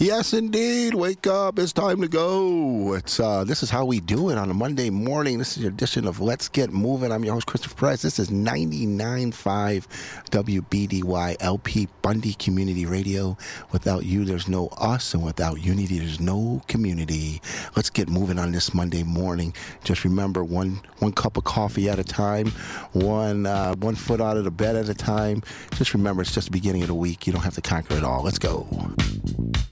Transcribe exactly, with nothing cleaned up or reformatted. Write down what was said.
Yes, indeed. Wake up. It's time to go. It's uh, This is how we do it on a Monday morning. This is your edition of Let's Get Moving. I'm your host, Christopher Price. This is ninety-nine point five W B D Y L P Bundy Community Radio. Without you, there's no us, and without unity, there's no community. Let's get moving on this Monday morning. Just remember, one one cup of coffee at a time, one uh, one foot out of the bed at a time. Just remember, it's just the beginning of the week. You don't have to conquer it all. Let's go.